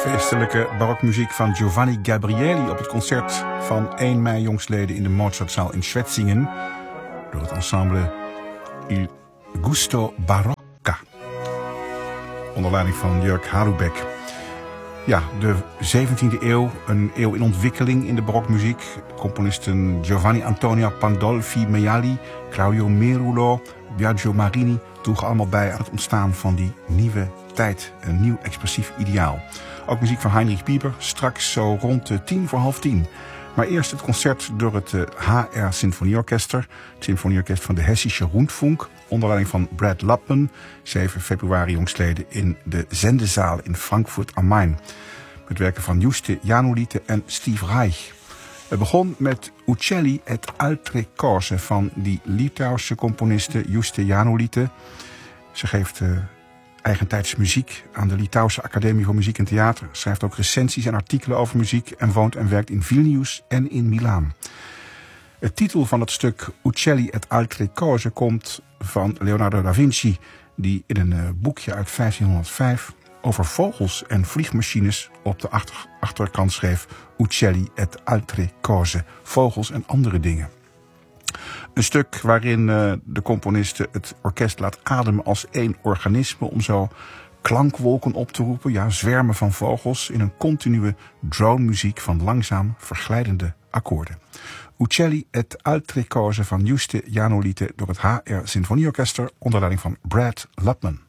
feestelijke barokmuziek van Giovanni Gabrieli op het concert van 1 mei jongstleden in de Mozartzaal in Schwetzingen door het ensemble Il Gusto Barocca onder leiding van Jörg Harubeck. Ja, de 17e eeuw, een eeuw in ontwikkeling in de barokmuziek. Componisten Giovanni Antonio Pandolfi Mejali, Claudio Merulo, Biagio Marini droegen allemaal bij aan het ontstaan van die nieuwe tijd. Een nieuw expressief ideaal. Ook muziek van Heinrich Bieber, straks zo rond 10:45. Maar eerst het concert door het HR Sinfonieorkester. Het Symfonieorkest van de Hessische Rundfunk. Onder leiding van Brad Lapman. 7 februari jongstleden in de Zendezaal in Frankfurt am Main. Met werken van Juste Janulite en Steve Reich. Het begon met Uccelli et altre cose van die Litouwse componiste Juste Janulite. Ze geeft eigentijds muziek aan de Litouwse Academie voor Muziek en Theater. Schrijft ook recensies en artikelen over muziek en woont en werkt in Vilnius en in Milaan. Het titel van het stuk Uccelli et altre cose komt van Leonardo da Vinci, die in een boekje uit 1505 over vogels en vliegmachines op de achterkant schreef Uccelli et altre cose, vogels en andere dingen. Een stuk waarin de componiste het orkest laat ademen als één organisme om zo klankwolken op te roepen, ja, zwermen van vogels in een continue dronemuziek van langzaam verglijdende akkoorden. Uccelli et altre cose van Juste Janulite door het HR Sinfonieorkester onder leiding van Brad Lapman.